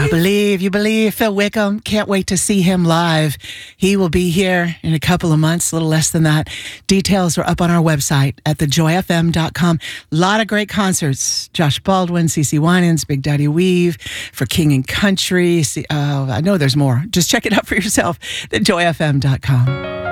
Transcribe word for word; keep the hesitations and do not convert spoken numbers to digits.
believe, you believe. Phil Wickham, can't wait to see him live. He will be here in a couple of months, a little less than that. Details are up on our website at the joy f m dot com. A lot of great concerts. Josh Baldwin, CeCe Winans, Big Daddy Weave, for King and Country. Uh, I know there's more. Just check it out for yourself, the joy f m dot com.